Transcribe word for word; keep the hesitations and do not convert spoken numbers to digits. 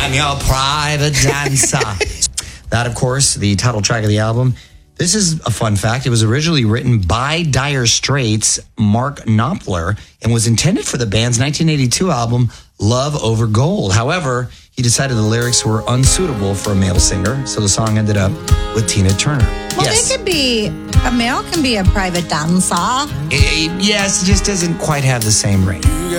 I'm your private dancer. That, of course, the title track of the album. This is a fun fact. It was originally written by Dire Straits' Mark Knopfler and was intended for the band's nineteen eighty-two album, Love Over Gold. However, he decided the lyrics were unsuitable for a male singer, so the song ended up with Tina Turner. Well, yes. they could be, a male can be a private dancer. It- yes, it just doesn't quite have the same ring.